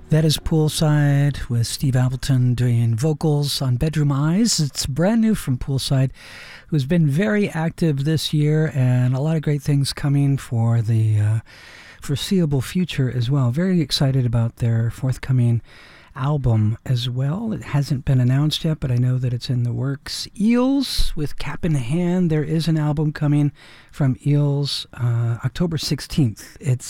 That is Poolside with Steve Appleton doing vocals on Bedroom Eyes. It's brand new from Poolside, who's been very active this year, and a lot of great things coming for the foreseeable future as well. Very excited about their forthcoming album as well. It hasn't been announced yet, but I know that it's in the works. Eels with Cap in Hand. There is an album coming from Eels October 16th. It's